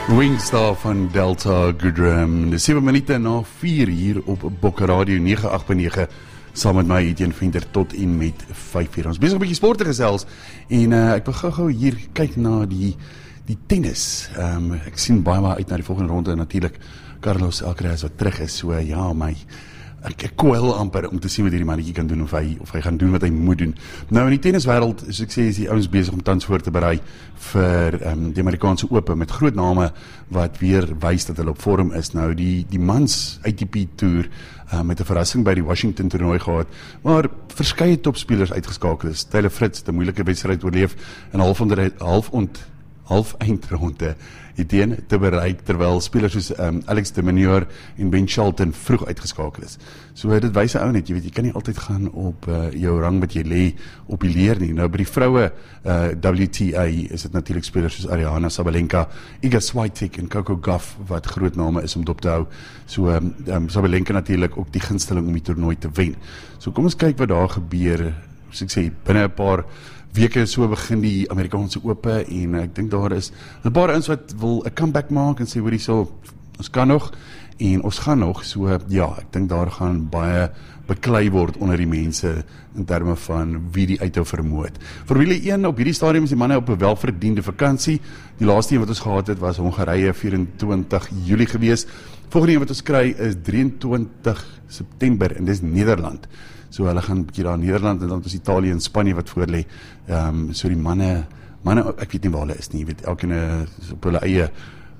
Wings daar van Delta Goodrum. Dis 7 minute na 4 hier op Bokke Radio 98.9 saam met my Etienne Venter tot en met 5 uur. Ons besig 'n bietjie sport te gesels en ek wil gou hier kyk na die tennis. Ek sien baie uit na die volgende ronde en natuurlik Carlos Alcaraz wat terug is. So ja, ek kwel amper om te sien wat hierdie mannetjie kan doen of hy gaan doen wat hy moet doen. Nou in die tenniswêreld, soos ek sê, is die ouens besig om tans voor te berei vir die Amerikaanse Ope met groot name wat weer wys dat hulle op vorm is. Nou die mans ATP Tour met 'n verrassing by die Washington toernooi gehad, waar verskeie topspelers uitgeskakel is. Taylor Fritz het 'n moeilike wedstryd oorleef in half-eindronde te bereik, terwyl spelers soos Alex de Minaur en Ben Shelton vroeg uitgeskakel is. So dit wys 'n ou net, jy kan nie altyd gaan op jou rang wat jy lê op die leer nie. Nou by die vroue WTA is dit natuurlik spelers soos Aryna Sabalenka, Iga Swiatek en Coco Gauff wat groot name is om dop te hou. So Sabalenka natuurlik ook die gunsteling om die toernooi te wen. So kom ons kyk wat daar gebeur. Soos ek sê, binne 'n paar weke so begin die Amerikaanse Ope en ek dink daar is 'n paar ouens wat wil 'n comeback maak en sê hoorie so, ons kan nog en ons gaan nog. So ja, ek dink daar gaan baie beklei word onder die mense in terme van wie die uithou vermoë het. Formule 1 op hierdie stadium is die manne op 'n welverdiende vakansie. Die laaste een wat ons gehad het was Hongarye 24 Julie gewees. Volgende een wat ons kry is 23 September en dis Nederland. So hulle gaan 'n bietjie daar in Nederland en dan is Italië en Spanje wat voor lê. So die manne, ek weet nie waar hulle is nie, jy weet, elkeen is op hulle eie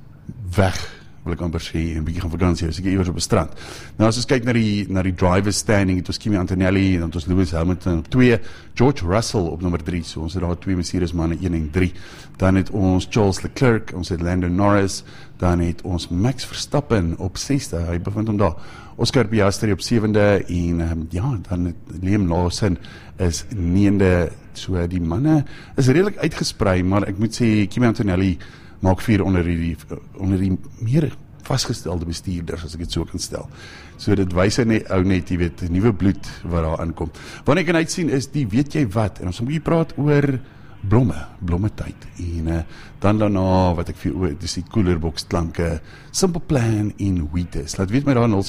weg, wil ek amper sê, en 'n bietjie gaan vakansie, so ek iewers op 'n strand. Nou as ons kyk na die drivers standing, het ons Kimi Antonelli en dan ons Lewis Hamilton op 2, George Russell op nommer 3, so ons het daar 2 Mercedes manne 1 en 3. Dan het ons Charles Leclerc, ons het Lando Norris, dan het ons Max Verstappen op 6de, hy bevind hom daar. Oscar Piastri op 7de en dan het Liam Lawson is 9de. So die manne is redelik uitgesprei, maar ek moet sê Kimi Antonelli maak 4 onder die meer vasgestelde bestuurders, as ek dit so kan stel. So dit wys net, jy weet, nuwe bloed wat daar aankom. Wanneer ek kan uitsien is die weet jy wat, en ons moet hier praat oor blomme tyd, en dan daarna, wat ek vir oor, dis die Coolerbox klanke, Simple Plan en Wheatus. Laat weet my daar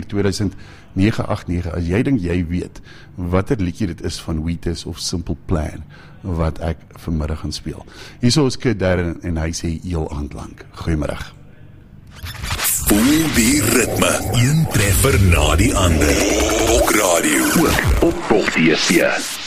074-2000-989, as jy dink jy weet, watter liedjie dit is van Wheatus of Simple Plan, wat ek vanmiddag gaan speel. Hierso is Kid Darren en hy sê heel aand lank. Goeiemiddag. Voel die ritme, een treffer na die ander. Bok Radio, ook op Bok DSP.